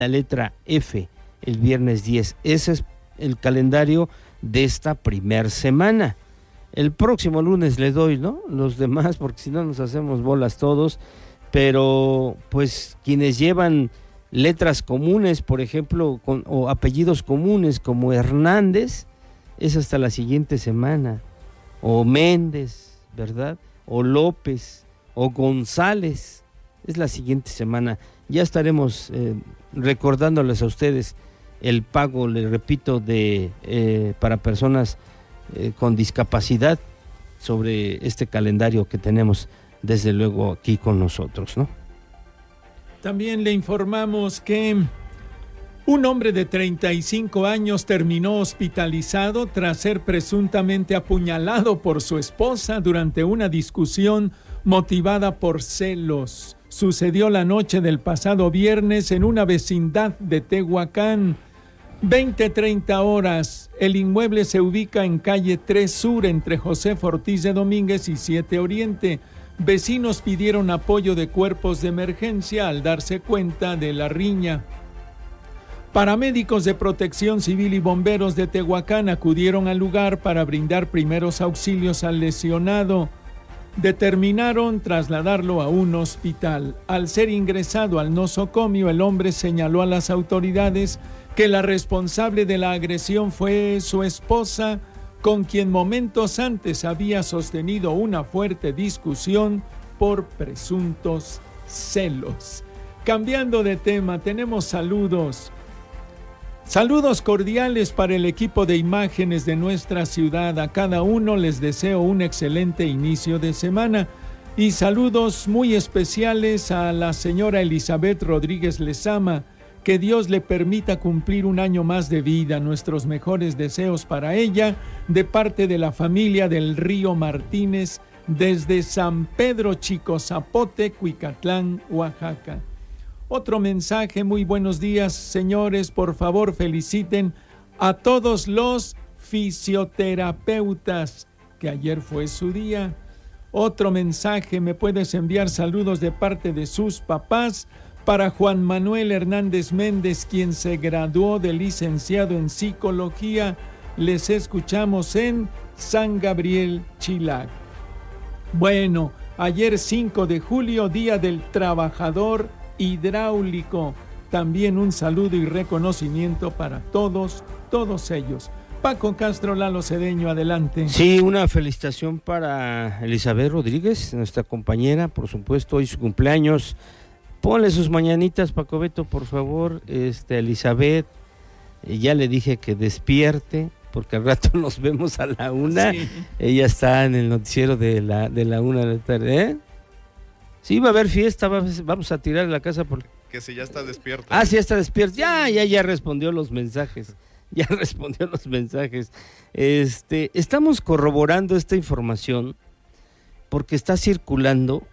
la letra F, el viernes 10. Ese es el calendario de esta primer semana. El próximo lunes le doy, ¿no? Los demás, porque si no nos hacemos bolas todos, pero pues quienes llevan letras comunes, por ejemplo, o apellidos comunes como Hernández, es hasta la siguiente semana, o Méndez, ¿verdad? O López, o González, es la siguiente semana. Ya estaremos recordándoles a ustedes el pago, les repito, para personas con discapacidad sobre este calendario que tenemos desde luego aquí con nosotros, ¿no? También le informamos que un hombre de 35 años terminó hospitalizado tras ser presuntamente apuñalado por su esposa durante una discusión motivada por celos. Sucedió la noche del pasado viernes en una vecindad de Tehuacán. 20:30 horas. El inmueble se ubica en calle 3 Sur entre José Ortiz de Domínguez y 7 Oriente. Vecinos pidieron apoyo de cuerpos de emergencia al darse cuenta de la riña. Paramédicos de Protección Civil y bomberos de Tehuacán acudieron al lugar para brindar primeros auxilios al lesionado. Determinaron trasladarlo a un hospital. Al ser ingresado al nosocomio, el hombre señaló a las autoridades que la responsable de la agresión fue su esposa, con quien momentos antes había sostenido una fuerte discusión por presuntos celos. Cambiando de tema, tenemos saludos. Saludos cordiales para el equipo de imágenes de nuestra ciudad. A cada uno les deseo un excelente inicio de semana. Y saludos muy especiales a la señora Elizabeth Rodríguez Lezama. Que Dios le permita cumplir un año más de vida. Nuestros mejores deseos para ella, de parte de la familia del Río Martínez, desde San Pedro Chico Zapote, Cuicatlán, Oaxaca. Otro mensaje: muy buenos días, señores. Por favor, feliciten a todos los fisioterapeutas, que ayer fue su día. Otro mensaje: me puedes enviar saludos de parte de sus papás. Para Juan Manuel Hernández Méndez, quien se graduó de licenciado en psicología. Les escuchamos en San Gabriel, Chilac. Bueno, ayer 5 de julio, Día del Trabajador Hidráulico. También un saludo y reconocimiento para todos ellos. Paco Castro, Lalo Cedeño, adelante. Sí, una felicitación para Elizabeth Rodríguez, nuestra compañera, por supuesto, hoy su cumpleaños. Ponle sus mañanitas, Paco Beto, por favor. Elizabeth, ya le dije que despierte, porque al rato nos vemos a la 1:00. Sí. Ella está en el noticiero de la 1:00 de la tarde, ¿eh? Sí, va a haber fiesta, vamos a tirar la casa por... Que si ya está despierta. Ah, sí, ya está despierta. Ya respondió los mensajes. Ya respondió los mensajes. Estamos corroborando esta información porque está circulando.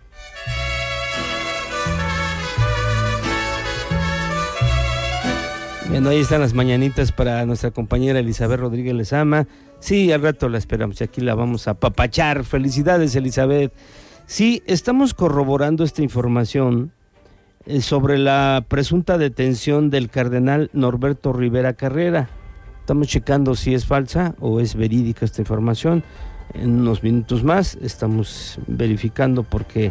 Bueno, ahí están las mañanitas para nuestra compañera Elizabeth Rodríguez Lezama. Sí, al rato la esperamos y aquí la vamos a apapachar. Felicidades, Elizabeth. Sí, estamos corroborando esta información sobre la presunta detención del cardenal Norberto Rivera Carrera. Estamos checando si es falsa o es verídica esta información. En unos minutos más estamos verificando porque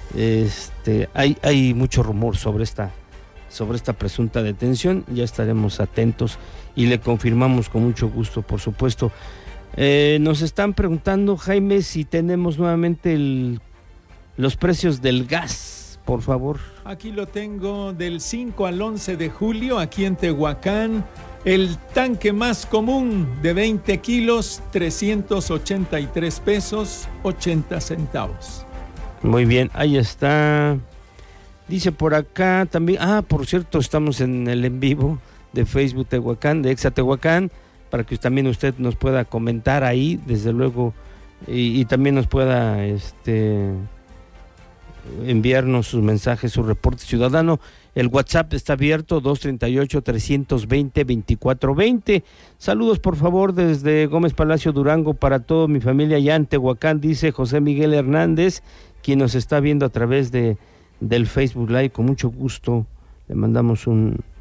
hay mucho rumor sobre esta presunta detención. Ya estaremos atentos y le confirmamos con mucho gusto, por supuesto. Nos están preguntando, Jaime, si tenemos nuevamente los precios del gas, por favor. Aquí lo tengo, del 5 al 11 de julio, aquí en Tehuacán. El tanque más común de 20 kilos, 383 pesos, 80 centavos. Muy bien, ahí está. Dice por acá también, por cierto, estamos en el en vivo de Facebook Tehuacán, de Exa Tehuacán, para que también usted nos pueda comentar ahí, desde luego, y también nos pueda enviarnos sus mensajes, su reporte ciudadano. El WhatsApp está abierto, 238-320-2420. Saludos, por favor, desde Gómez Palacio, Durango, para toda mi familia allá en Tehuacán, dice José Miguel Hernández, quien nos está viendo a través del Facebook Live. Con mucho gusto le mandamos un